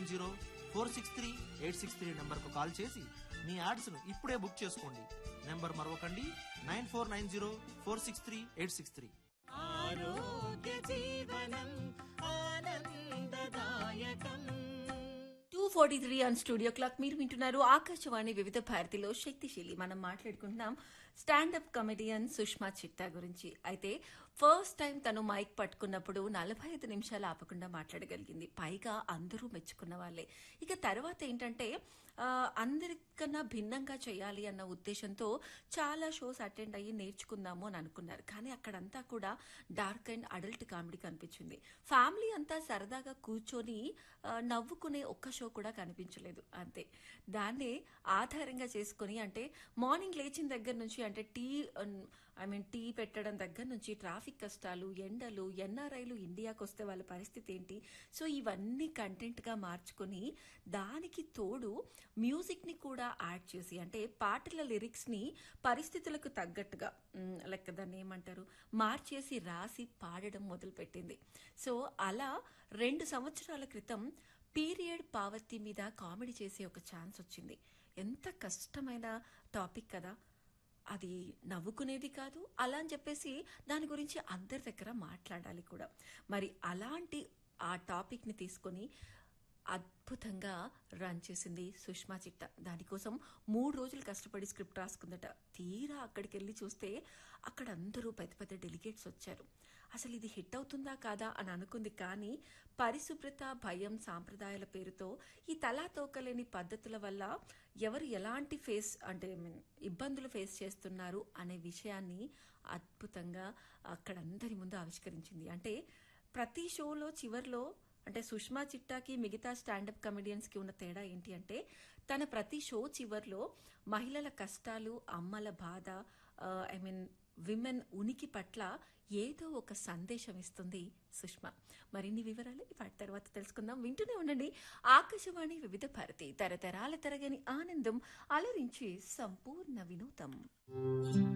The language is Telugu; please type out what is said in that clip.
9490 నంబర్కు కాల్ చేసి మీ యాడ్స్ను ఇప్పుడే బుక్ చేసుకోండి. నెంబర్ మరొకండి 9490463863. ఆరోగ్య జీవనం ఆనందదాయకం. 2:43 ఆన్ స్టూడియో క్లాక్. మీరు వింటున్నారు ఆకాశవాణి వివిధ భారతిలో శక్తిశీలి. మనం మాట్లాడుకుంటున్నాం స్టాండప్ కమెడియన్ సుష్మా చిట్టా గురించి. అయితే ఫస్ట్ టైం తను మైక్ పట్టుకున్నప్పుడు 45 నిమిషాలు ఆపకుండా మాట్లాడగలిగింది. పైగా అందరూ మెచ్చుకున్న వాళ్ళే. ఇక తర్వాత ఏంటంటే అందరికన్నా భిన్నంగా చేయాలి అన్న ఉద్దేశంతో చాలా షోస్ అటెండ్ అయ్యి నేర్చుకుందాము అని అనుకున్నారు. కానీ అక్కడంతా కూడా డార్క్ అండ్ అడల్ట్ కామెడీ కనిపించింది. ఫ్యామిలీ అంతా సరదాగా కూర్చొని నవ్వుకునే ఒక్క షో కూడా కనిపించలేదు. అంతే. దాన్నే ఆధారంగా చేసుకుని అంటే మార్నింగ్ లేచిన దగ్గర నుంచి అంటే టీ పెట్టడం దగ్గర నుంచి ట్రాఫిక్ కష్టాలు, ఎండలు, ఎన్ఆర్ఐలు ఇండియాకి వస్తే వాళ్ళ పరిస్థితి ఏంటి, సో ఇవన్నీ కంటెంట్ గా మార్చుకొని దానికి తోడు మ్యూజిక్ ని కూడా యాడ్ చేసి అంటే పాటల లిరిక్స్ ని పరిస్థితులకు తగ్గట్టుగా లెక్క దాన్ని ఏమంటారు మార్చేసి రాసి పాడడం మొదలుపెట్టింది. సో అలా 2 సంవత్సరాల క్రితం పీరియడ్ పావర్టీ మీద కామెడీ చేసే ఒక ఛాన్స్ వచ్చింది. ఎంత కష్టమైన టాపిక్ కదా, అది నవ్వుకునేది కాదు. అలా అని చెప్పేసి దాని గురించి అందరి దగ్గర మాట్లాడాలి కూడా. మరి అలాంటి ఆ టాపిక్ ని తీసుకొని అద్భుతంగా రన్ చేసింది సుష్మా చిట్టా. దానికోసం 3 రోజులు కష్టపడి స్క్రిప్ట్ రాసుకుందట. తీరా అక్కడికి వెళ్ళి చూస్తే అక్కడ అందరూ పెద్ద పెద్ద డెలిగేట్స్ వచ్చారు. అసలు ఇది హిట్ అవుతుందా కాదా అని అనుకుంది. కానీ పరిశుభ్రత, భయం, సాంప్రదాయాల పేరుతో ఈ తలా తోకలేని పద్ధతుల వల్ల ఎవరు ఎలాంటి ఇబ్బందులు ఫేస్ చేస్తున్నారు అనే విషయాన్ని అద్భుతంగా అక్కడందరి ముందు ఆవిష్కరించింది. అంటే ప్రతి షోలో చివర్లో అంటే సుష్మా చిట్టాకి మిగతా స్టాండప్ కమెడియన్స్ కి ఉన్న తేడా ఏంటి అంటే తన ప్రతి షో చివర్లో మహిళల కష్టాలు, అమ్మల బాధ, విమెన్ ఉనికి పట్ల ఏదో ఒక సందేశం ఇస్తుంది సుష్మా. మరిన్ని వివరాలు వాటి తర్వాత తెలుసుకుందాం. వింటూనే ఉండండి ఆకాశవాణి వివిధ భారతి, తరతరాల తరగని ఆనందం, అలరించి సంపూర్ణ వినోదం.